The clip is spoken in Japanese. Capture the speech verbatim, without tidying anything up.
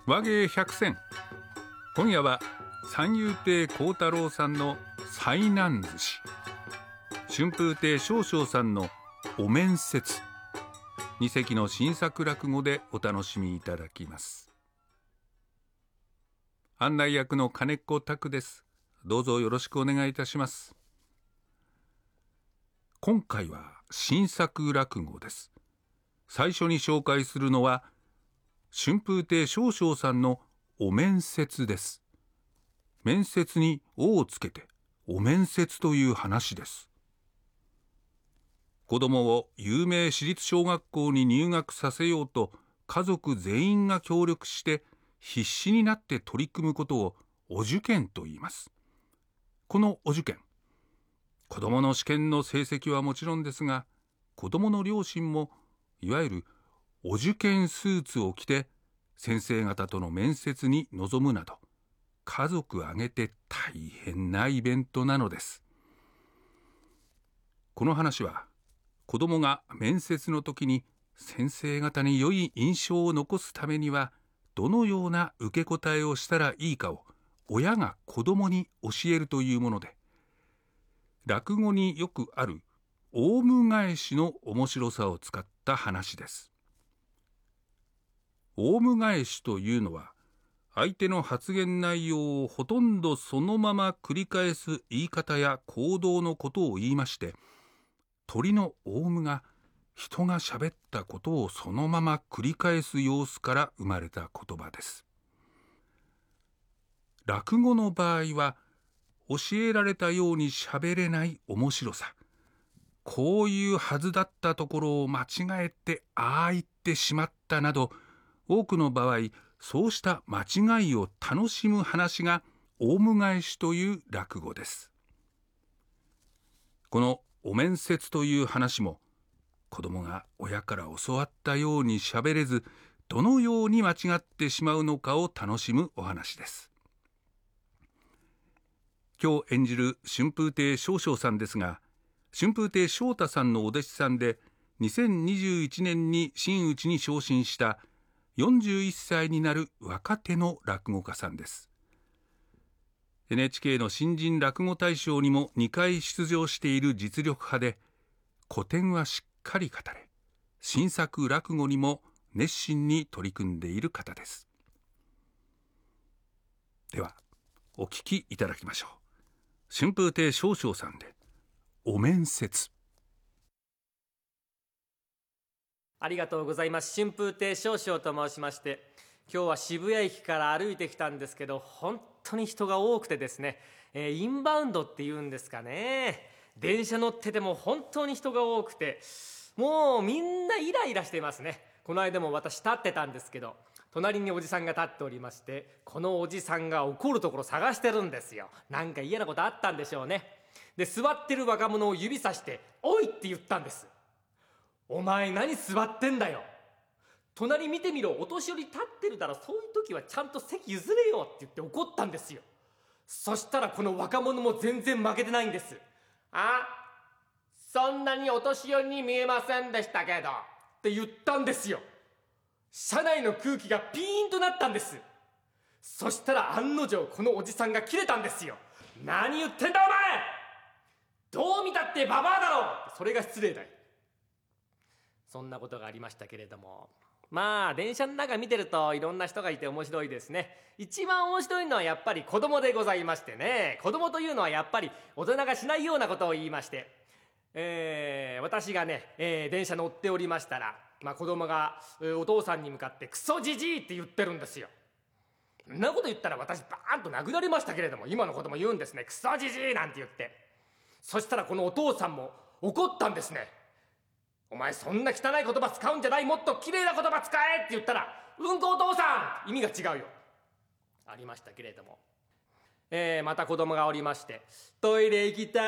和芸百選。今夜は三遊亭幸太郎さんの災難寿司、春風亭昇々さんのお面接、二席の新作落語でお楽しみいただきます。案内役の金子拓です。どうぞよろしくお願いいたします。今回は新作落語です。最初に紹介するのは春風亭昇々さんのお面接です。面接におをつけてお面接という話です。子供を有名私立小学校に入学させようと家族全員が協力して必死になって取り組むことをお受験と言います。このお受験、子供の試験の成績はもちろんですが、子供の両親もいわゆるお受験スーツを着て先生方との面接に臨むなど、家族挙げて大変なイベントなのです。この話は子供が面接の時に先生方に良い印象を残すためにはどのような受け答えをしたらいいかを親が子供に教えるというもので、落語によくあるオウム返しの面白さを使った話です。オウム返しというのは、相手の発言内容をほとんどそのまま繰り返す言い方や行動のことを言いまして、鳥のオウムが人が喋ったことをそのまま繰り返す様子から生まれた言葉です。落語の場合は、教えられたように喋れない面白さ、こういうはずだったところを間違えてああ言ってしまったなど、多くの場合そうした間違いを楽しむ話がオウム返しという落語です。このお面接という話も、子供が親から教わったように喋れず、どのように間違ってしまうのかを楽しむお話です。今日演じる春風亭昇々さんですが、春風亭昇太さんのお弟子さんで、にせんにじゅういちねんに真打ちに昇進したよんじゅういっさいになる若手の落語家さんです。エヌエイチケー の新人落語大賞にもにかい出場している実力派で、古典はしっかり語れ、新作落語にも熱心に取り組んでいる方です。ではお聞きいただきましょう。春風亭昇々さんでお面接。 ありがとうございます。春風亭昇々と申しまして、今日は渋谷駅から歩いてきたんですけど、本当に人が多くてですね、えー、インバウンドっていうんですかね、電車乗ってても本当に人が多くて、もうみんなイライラしていますね。この間も私立ってたんですけど、隣におじさんが立っておりまして、このおじさんが怒るところ探してるんですよ。なんか嫌なことあったんでしょうね。で、座ってる若者を指さして「おい!」って言ったんです。お前何座ってんだよ、隣見てみろ、お年寄り立ってるだろ、そういう時はちゃんと席譲れよって言って怒ったんですよ。そしたらこの若者も全然負けてないんです。あ、そんなにお年寄りに見えませんでしたけどって言ったんですよ。車内の空気がピーンとなったんです。そしたら案の定このおじさんが切れたんですよ。何言ってんだお前、どう見たってババアだろ、それが失礼だよ。そんなことがありましたけれども、まあ電車の中見てるといろんな人がいて面白いですね。一番面白いのはやっぱり子供でございましてね、子供というのはやっぱり大人がしないようなことを言いまして、えー、私がね、えー、電車乗っておりましたら、まあ、子供が、えー、お父さんに向かってクソじじいって言ってるんですよ。そんなこと言ったら私バーンと殴られましたけれども、今の子供言うんですね、クソじじいなんて言って。そしたらこのお父さんも怒ったんですね。お前そんな汚い言葉使うんじゃない、もっと綺麗な言葉使えって言ったら、うんこお父さん、意味が違うよ、ありましたけれども、えー、また子供がおりまして、トイレ行きた